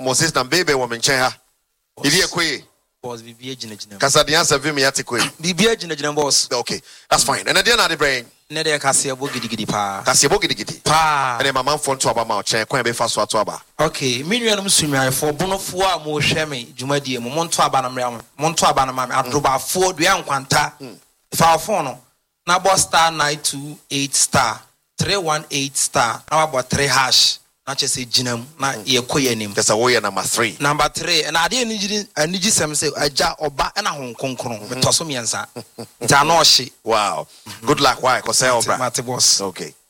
Moses na baby woman chenha. Ibi ekwe. Boss bibi ejina. Kasa the answer vim yate kwe. Bibi ejina boss. Okay, that's fine. And then na the brain. Ne de kase bo gidigidi pa. Kase bo gidigidi. Pa. And then my man phone to aba ma chen kwan be fa so ato aba. Okay, me nuanom sumiarefo bonofo a mo hwe me dwumadie mo monto aba na mre monto aba na ma adrobafo dua nkwanta. Fa phone no. Na bo star 928 star 318 star. Na bo 3 hash. Na chese ginam na ye koyanim. That's a way number 3. Number 3 and ade aniji sem say aja oba na hon konkron me toso miensa. Nta na ohye. Wow. Good luck why cause say obra. Mate boss. Okay.